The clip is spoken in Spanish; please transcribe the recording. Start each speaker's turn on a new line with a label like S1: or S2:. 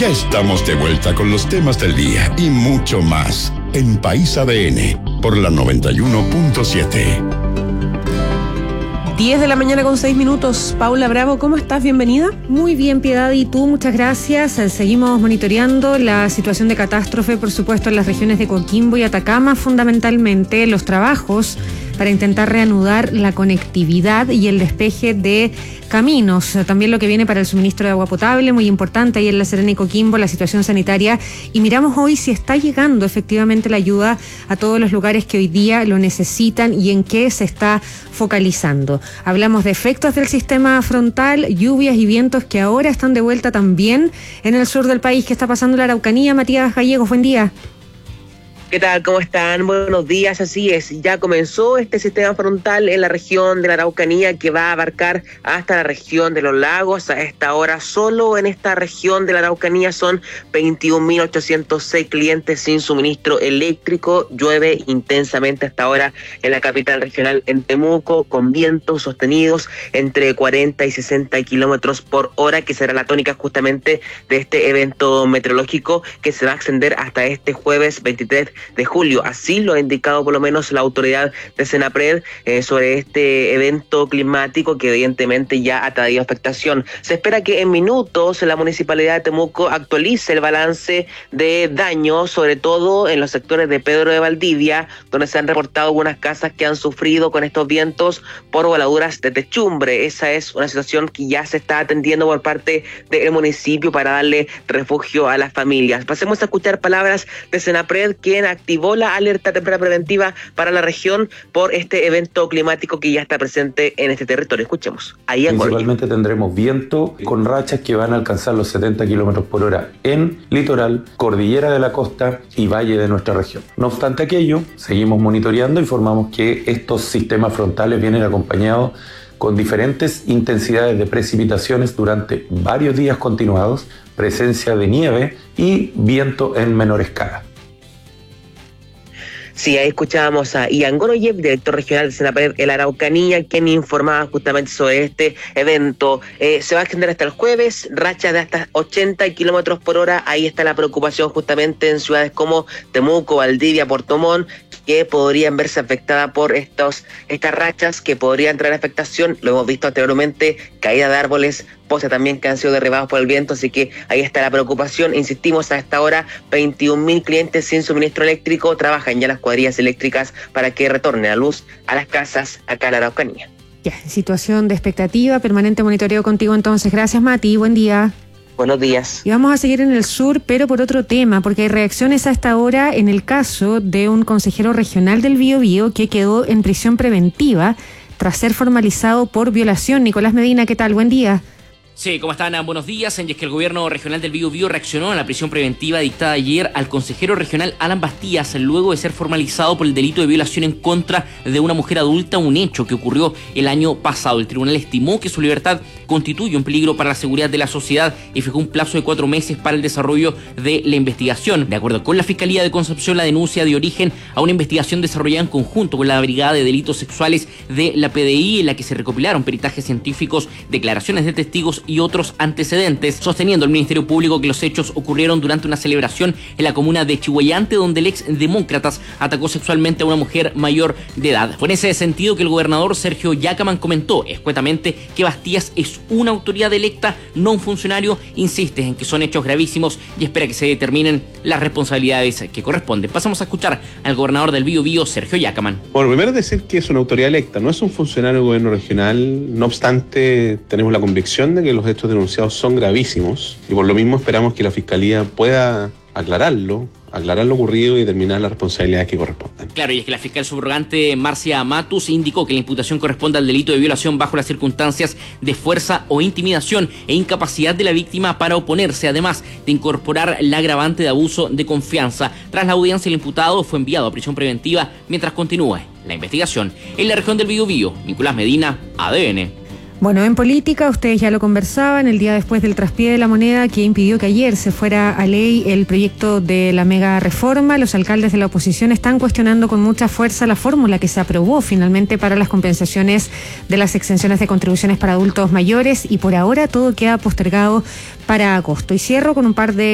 S1: Ya estamos de vuelta con los temas del día y mucho más en País ADN por la 91.7.
S2: 10 de la mañana con 6 minutos. Paula Bravo, ¿cómo estás? Bienvenida.
S3: Muy bien, Piedad, y tú, muchas gracias. Seguimos monitoreando la situación de catástrofe, por supuesto, en las regiones de Coquimbo y Atacama, fundamentalmente los trabajos para intentar reanudar la conectividad y el despeje de caminos. También lo que viene para el suministro de agua potable, muy importante ahí en La Serena y Coquimbo, la situación sanitaria. Y miramos hoy si está llegando efectivamente la ayuda a todos los lugares que hoy día lo necesitan y en qué se está focalizando. Hablamos de efectos del sistema frontal, lluvias y vientos que ahora están de vuelta también en el sur del país. ¿Qué está pasando en la Araucanía? Matías Gallegos, buen día.
S4: ¿Qué tal? ¿Cómo están? Buenos días, así es. Ya comenzó este sistema frontal en la región de la Araucanía que va a abarcar hasta la región de los lagos. A esta hora solo en esta región de la Araucanía son 21.806 clientes sin suministro eléctrico. Llueve intensamente hasta ahora en la capital regional, en Temuco, con vientos sostenidos entre 40 y 60 kilómetros por hora, que será la tónica justamente de este evento meteorológico que se va a extender hasta este jueves 23 de julio. Así lo ha indicado por lo menos la autoridad de Senapred sobre este evento climático que evidentemente ya ha traído afectación. Se espera que en minutos la municipalidad de Temuco actualice el balance de daños, sobre todo en los sectores de Pedro de Valdivia, donde se han reportado algunas casas que han sufrido con estos vientos por voladuras de techumbre. Esa es una situación que ya se está atendiendo por parte del municipio para darle refugio a las familias. Pasemos a escuchar palabras de Senapred, quien activó la alerta temprana preventiva para la región por este evento climático que ya está presente en este territorio. Escuchemos. Ahí
S5: principalmente tendremos viento con rachas que van a alcanzar los 70 kilómetros por hora en litoral, cordillera de la costa y valle de nuestra región. No obstante aquello, seguimos monitoreando e informamos que estos sistemas frontales vienen acompañados con diferentes intensidades de precipitaciones durante varios días continuados, presencia de nieve y viento en menor escala.
S4: Sí, ahí escuchábamos a Ian Goroyev, director regional de Senapred en la Araucanía, quien informaba justamente sobre este evento. Se va a extender hasta el jueves, rachas de hasta 80 kilómetros por hora. Ahí está la preocupación justamente en ciudades como Temuco, Valdivia, Puerto Montt, que podrían verse afectadas por estas rachas que podrían traer afectación. Lo hemos visto anteriormente, caída de árboles, postes también que han sido derribados por el viento, así que ahí está la preocupación. Insistimos, a esta hora 21.000 clientes sin suministro eléctrico. Trabajan ya las cuadrillas eléctricas para que retorne la luz a las casas acá en la Araucanía.
S3: Ya, situación de expectativa, permanente monitoreo contigo entonces. Gracias, Mati, buen día.
S4: Buenos días.
S3: Y vamos a seguir en el sur, pero por otro tema, porque hay reacciones a esta hora en el caso de un consejero regional del Biobío que quedó en prisión preventiva tras ser formalizado por violación. Nicolás Medina, ¿qué tal? Buen día.
S6: Sí, ¿cómo están? Buenos días. Y es que el gobierno regional del Biobío reaccionó a la prisión preventiva dictada ayer al consejero regional Alan Bastías luego de ser formalizado por el delito de violación en contra de una mujer adulta, un hecho que ocurrió el año pasado. El tribunal estimó que su libertad constituye un peligro para la seguridad de la sociedad y fijó un plazo de 4 meses para el desarrollo de la investigación. De acuerdo con la Fiscalía de Concepción, la denuncia dio origen a una investigación desarrollada en conjunto con la Brigada de Delitos Sexuales de la PDI, en la que se recopilaron peritajes científicos, declaraciones de testigos y otros antecedentes, sosteniendo el Ministerio Público que los hechos ocurrieron durante una celebración en la comuna de Chihuayante, donde el ex Demócratas atacó sexualmente a una mujer mayor de edad. Fue en ese sentido que el gobernador Sergio Yacaman comentó escuetamente que Bastías es una autoridad electa, no un funcionario. Insiste en que son hechos gravísimos y espera que se determinen las responsabilidades que corresponden. Pasamos a escuchar al gobernador del Biobío, Sergio Yacaman.
S7: Bueno, primero decir que es una autoridad electa, no es un funcionario del gobierno regional. No obstante, tenemos la convicción de que los hechos denunciados son gravísimos y por lo mismo esperamos que la Fiscalía pueda aclarar lo ocurrido y determinar las responsabilidades que correspondan.
S6: Claro, y es que la fiscal subrogante Marcia Matus indicó que la imputación corresponde al delito de violación bajo las circunstancias de fuerza o intimidación e incapacidad de la víctima para oponerse, además de incorporar la agravante de abuso de confianza. Tras la audiencia, el imputado fue enviado a prisión preventiva mientras continúe la investigación. En la región del Biobío, Nicolás Medina, ADN.
S3: Bueno, en política, ustedes ya lo conversaban el día después del traspié de la moneda que impidió que ayer se fuera a ley el proyecto de la mega reforma. Los alcaldes de la oposición están cuestionando con mucha fuerza la fórmula que se aprobó finalmente para las compensaciones de las exenciones de contribuciones para adultos mayores y por ahora todo queda postergado para agosto. Y cierro con un par de